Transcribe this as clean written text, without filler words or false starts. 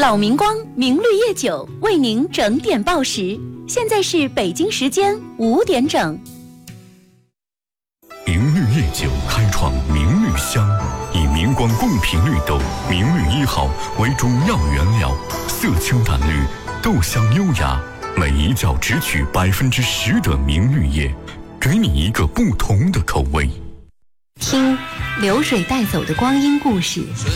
老明光明绿叶酒为您整点报时，现在是北京时间5点整。 明绿叶酒开创明绿香，以明光贡品绿豆明绿1号为主要原料，色清淡绿，豆香优雅，每一窖只取10%的明绿叶，给你一个不同的口味。 听流水带走的光阴故事。